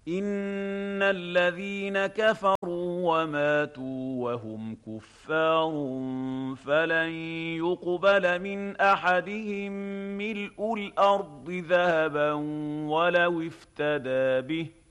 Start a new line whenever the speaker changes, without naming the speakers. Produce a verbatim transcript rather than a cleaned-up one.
إن الذين كفروا وماتوا وهم كفار فلن يقبل من أحدهم ملء الأرض ذهبا ولو افتدى به